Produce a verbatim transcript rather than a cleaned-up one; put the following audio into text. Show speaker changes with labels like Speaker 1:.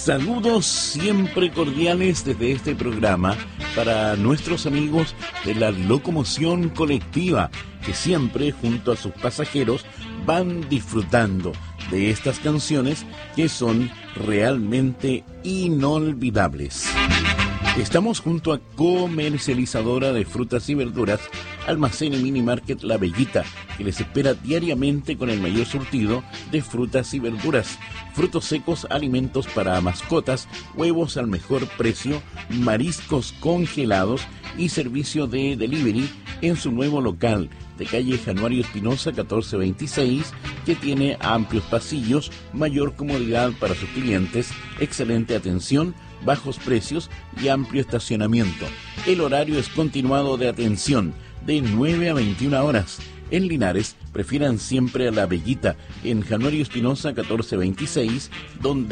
Speaker 1: Saludos siempre cordiales desde este programa para nuestros amigos de la locomoción colectiva que siempre junto a sus pasajeros van disfrutando de estas canciones que son realmente inolvidables. Estamos junto a comercializadora de frutas y verduras, Almacén y Mini Market La Bellita, que les espera diariamente con el mayor surtido de frutas y verduras, frutos secos, alimentos para mascotas, huevos al mejor precio, mariscos congelados y servicio de delivery en su nuevo local de calle Januario Espinosa catorce veintiséis, que tiene amplios pasillos, mayor comodidad para sus clientes, excelente atención, bajos precios y amplio estacionamiento. El horario es continuado de atención de nueve a veintiuna horas. En Linares, prefieran siempre a La Bellita, en Januario Espinosa catorce veintiséis, donde